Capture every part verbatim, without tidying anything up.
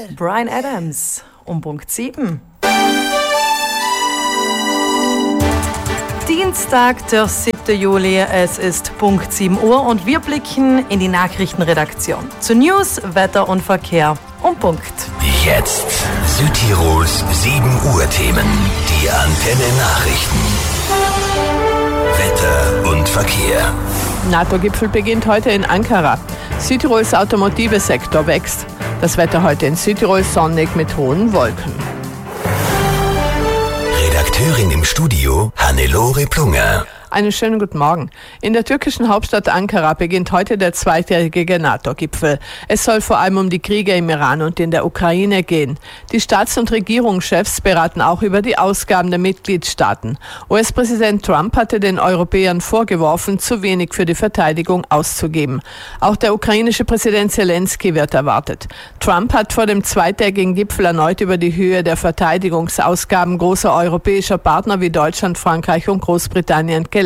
Bryan Adams um Punkt sieben. Dienstag, der siebten Juli, es ist Punkt sieben Uhr und wir blicken in die Nachrichtenredaktion. Zu News, Wetter und Verkehr um Punkt. Jetzt Südtirols sieben Uhr Themen. Die Antenne Nachrichten. Wetter und Verkehr. NATO-Gipfel beginnt heute in Ankara. Südtirols automotive Sektor wächst. Das Wetter heute in Südtirol sonnig mit hohen Wolken. Redakteurin im Studio Hannelore Plunger. Einen schönen guten Morgen. In der türkischen Hauptstadt Ankara beginnt heute der zweijährige NATO-Gipfel. Es soll vor allem um die Kriege im Iran und in der Ukraine gehen. Die Staats- und Regierungschefs beraten auch über die Ausgaben der Mitgliedstaaten. U S-Präsident Trump hatte den Europäern vorgeworfen, zu wenig für die Verteidigung auszugeben. Auch der ukrainische Präsident Zelensky wird erwartet. Trump hat vor dem zweitägigen Gipfel erneut über die Höhe der Verteidigungsausgaben großer europäischer Partner wie Deutschland, Frankreich und Großbritannien gelästert.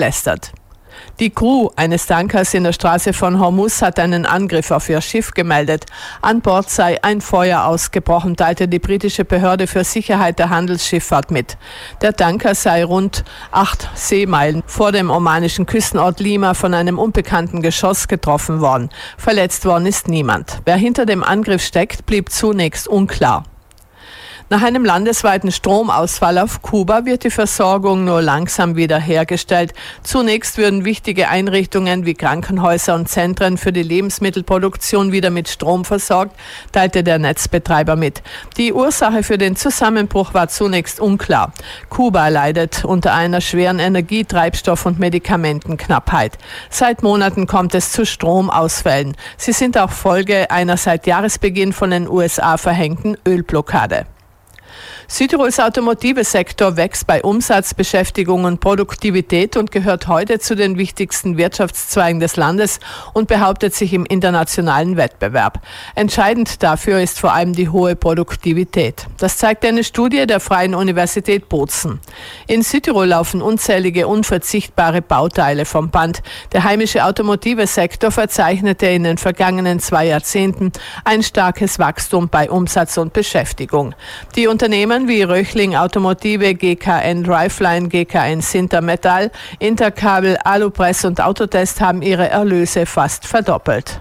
Die Crew eines Tankers in der Straße von Hormuz hat einen Angriff auf ihr Schiff gemeldet. An Bord sei ein Feuer ausgebrochen, teilte die britische Behörde für Sicherheit der Handelsschifffahrt mit. Der Tanker sei rund acht Seemeilen vor dem omanischen Küstenort Lima von einem unbekannten Geschoss getroffen worden. Verletzt worden ist niemand. Wer hinter dem Angriff steckt, blieb zunächst unklar. Nach einem landesweiten Stromausfall auf Kuba wird die Versorgung nur langsam wiederhergestellt. Zunächst würden wichtige Einrichtungen wie Krankenhäuser und Zentren für die Lebensmittelproduktion wieder mit Strom versorgt, teilte der Netzbetreiber mit. Die Ursache für den Zusammenbruch war zunächst unklar. Kuba leidet unter einer schweren Energie-, Treibstoff- und Medikamentenknappheit. Seit Monaten kommt es zu Stromausfällen. Sie sind auch Folge einer seit Jahresbeginn von den U S A verhängten Ölblockade. Südtirols automotive Sektor wächst bei Umsatz, Beschäftigung und Produktivität und gehört heute zu den wichtigsten Wirtschaftszweigen des Landes und behauptet sich im internationalen Wettbewerb. Entscheidend dafür ist vor allem die hohe Produktivität. Das zeigt eine Studie der Freien Universität Bozen. In Südtirol laufen unzählige unverzichtbare Bauteile vom Band. Der heimische automotive Sektor verzeichnete in den vergangenen zwei Jahrzehnten ein starkes Wachstum bei Umsatz und Beschäftigung. Die Unternehmen wie Röchling Automotive, G K N Driveline, G K N Sinter Metall, Interkabel, Alupress und Autotest haben ihre Erlöse fast verdoppelt.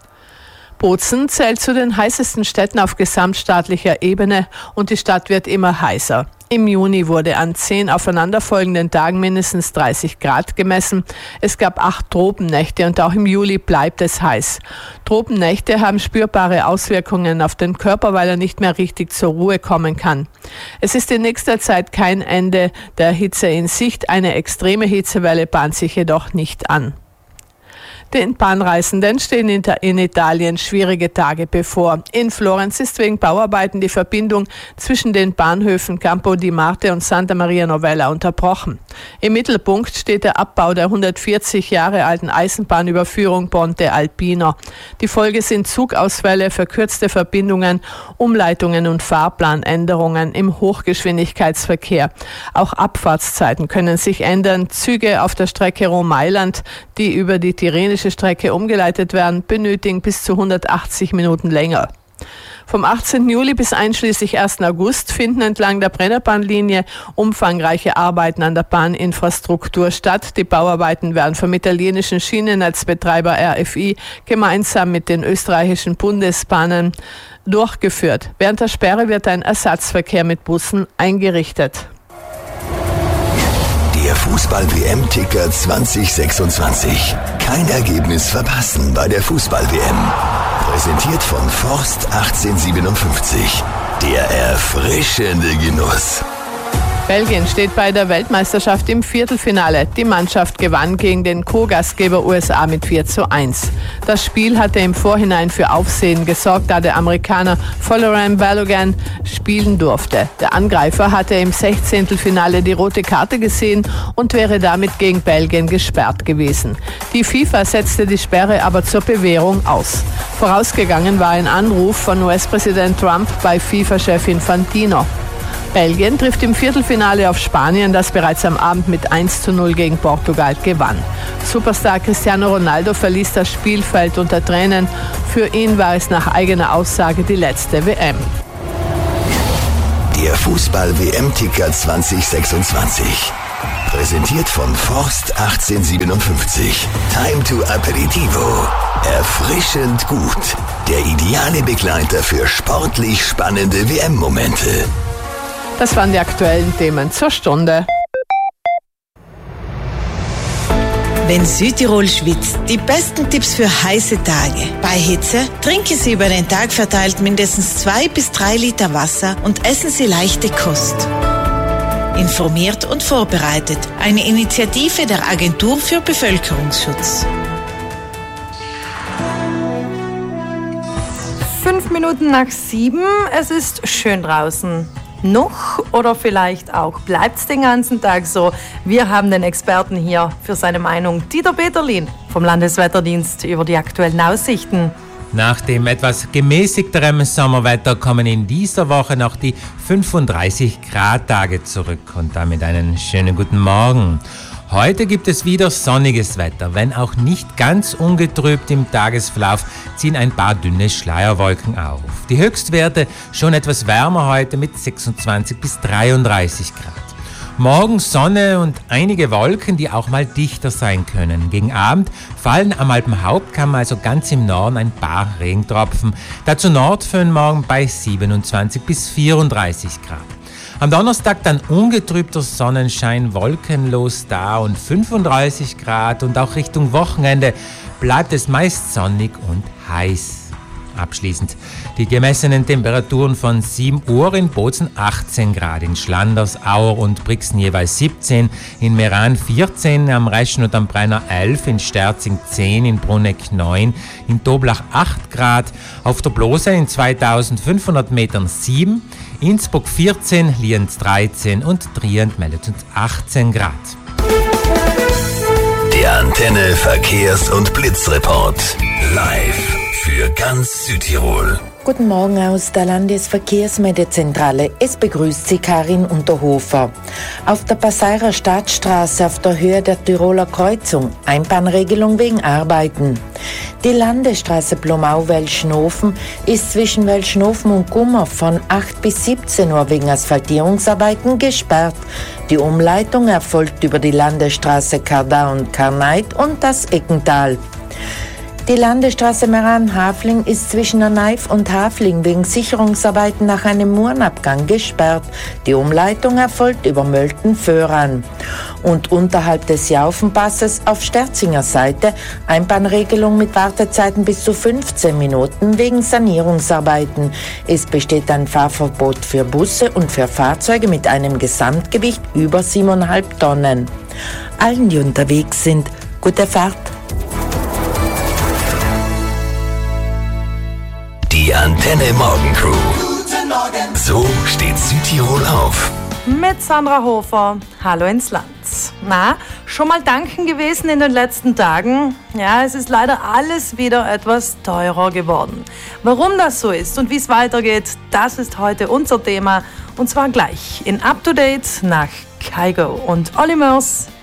Bozen zählt zu den heißesten Städten auf gesamtstaatlicher Ebene und die Stadt wird immer heißer. Im Juni wurde an zehn aufeinanderfolgenden Tagen mindestens dreißig Grad gemessen. Es gab acht Tropennächte und auch im Juli bleibt es heiß. Tropennächte haben spürbare Auswirkungen auf den Körper, weil er nicht mehr richtig zur Ruhe kommen kann. Es ist in nächster Zeit kein Ende der Hitze in Sicht. Eine extreme Hitzewelle bahnt sich jedoch nicht an. Den Bahnreisenden stehen in Italien schwierige Tage bevor. In Florenz ist wegen Bauarbeiten die Verbindung zwischen den Bahnhöfen Campo di Marte und Santa Maria Novella unterbrochen. Im Mittelpunkt steht der Abbau der hundertvierzig Jahre alten Eisenbahnüberführung Ponte Alpino. Die Folge sind Zugausfälle, verkürzte Verbindungen, Umleitungen und Fahrplanänderungen im Hochgeschwindigkeitsverkehr. Auch Abfahrtszeiten können sich ändern. Züge auf der Strecke Rom-Mailand, die über die Tirenische Strecke umgeleitet werden, benötigen bis zu hundertachtzig Minuten länger. Vom achtzehnten Juli bis einschließlich ersten August finden entlang der Brennerbahnlinie umfangreiche Arbeiten an der Bahninfrastruktur statt. Die Bauarbeiten werden vom italienischen Schienennetzbetreiber R F I gemeinsam mit den österreichischen Bundesbahnen durchgeführt. Während der Sperre wird ein Ersatzverkehr mit Bussen eingerichtet. Der Fußball-W M-Ticker zwanzig sechsundzwanzig. Kein Ergebnis verpassen bei der Fußball-W M. Präsentiert von Forst achtzehnhundertsiebenundfünfzig. Der erfrischende Genuss. Belgien steht bei der Weltmeisterschaft im Viertelfinale. Die Mannschaft gewann gegen den Co-Gastgeber U S A mit vier zu eins. Das Spiel hatte im Vorhinein für Aufsehen gesorgt, da der Amerikaner Folarin Balogun spielen durfte. Der Angreifer hatte im Sechzehntelfinale die rote Karte gesehen und wäre damit gegen Belgien gesperrt gewesen. Die FIFA setzte die Sperre aber zur Bewährung aus. Vorausgegangen war ein Anruf von U S-Präsident Trump bei FIFA-Chef Infantino. Belgien trifft im Viertelfinale auf Spanien, das bereits am Abend mit eins zu null gegen Portugal gewann. Superstar Cristiano Ronaldo verließ das Spielfeld unter Tränen. Für ihn war es nach eigener Aussage die letzte W M. Der Fußball-W M-Ticker zwanzig sechsundzwanzig. Präsentiert von Forst achtzehnhundertsiebenundfünfzig. Time to Aperitivo. Erfrischend gut. Der ideale Begleiter für sportlich spannende W M-Momente. Das waren die aktuellen Themen zur Stunde. Wenn Südtirol schwitzt, die besten Tipps für heiße Tage. Bei Hitze trinken Sie über den Tag verteilt mindestens zwei bis drei Liter Wasser und essen Sie leichte Kost. Informiert und vorbereitet. Eine Initiative der Agentur für Bevölkerungsschutz. Fünf Minuten nach sieben, es ist schön draußen. Noch oder vielleicht auch bleibt es den ganzen Tag so. Wir haben den Experten hier für seine Meinung, Dieter Peterlin vom Landeswetterdienst, über die aktuellen Aussichten. Nach dem etwas gemäßigteren Sommerwetter kommen in dieser Woche noch die fünfunddreißig Grad Tage zurück und damit einen schönen guten Morgen. Heute gibt es wieder sonniges Wetter, wenn auch nicht ganz ungetrübt im Tagesverlauf, ziehen ein paar dünne Schleierwolken auf. Die Höchstwerte schon etwas wärmer heute mit sechsundzwanzig bis dreiunddreißig Grad. Morgen Sonne und einige Wolken, die auch mal dichter sein können. Gegen Abend fallen am Alpenhauptkamm, also ganz im Norden, ein paar Regentropfen. Dazu Nordföhn morgen bei siebenundzwanzig bis vierunddreißig Grad. Am Donnerstag dann ungetrübter Sonnenschein, wolkenlos da und fünfunddreißig Grad und auch Richtung Wochenende bleibt es meist sonnig und heiß. Abschließend die gemessenen Temperaturen von sieben Uhr in Bozen achtzehn Grad, in Schlanders, Auer und Brixen jeweils siebzehn, in Meran vierzehn, am Reschen und am Brenner elf, in Sterzing zehn, in Bruneck neun, in Toblach acht Grad, auf der Blose in zweitausendfünfhundert Metern sieben, Innsbruck vierzehn, Lienz dreizehn und Trient meldet uns achtzehn Grad. Der Antenne Verkehrs- und Blitzreport. Live für ganz Südtirol. Guten Morgen aus der Landesverkehrsmeldezentrale. Es begrüßt Sie Karin Unterhofer. Auf der Passeirer Stadtstraße auf der Höhe der Tiroler Kreuzung Einbahnregelung wegen Arbeiten. Die Landesstraße Blomau-Welschnofen ist zwischen Welschnofen und Gummer von acht bis siebzehn Uhr wegen Asphaltierungsarbeiten gesperrt. Die Umleitung erfolgt über die Landesstraße Kardau und Karneit und das Eckental. Die Landesstraße Meran-Hafling ist zwischen Anaif und Hafling wegen Sicherungsarbeiten nach einem Murenabgang gesperrt. Die Umleitung erfolgt über Mölten-Föhran. Und unterhalb des Jaufenpasses auf Sterzinger Seite Einbahnregelung mit Wartezeiten bis zu fünfzehn Minuten wegen Sanierungsarbeiten. Es besteht ein Fahrverbot für Busse und für Fahrzeuge mit einem Gesamtgewicht über siebeneinhalb Tonnen. Allen, die unterwegs sind, gute Fahrt. Die Antenne Morgen Crew. Guten Morgen. So steht Südtirol auf. Mit Sandra Hofer. Hallo ins Land. Na, schon mal tanken gewesen in den letzten Tagen? Ja, es ist leider alles wieder etwas teurer geworden. Warum das so ist und wie es weitergeht, das ist heute unser Thema. Und zwar gleich in Up to Date nach Kygo und Olli Mörs.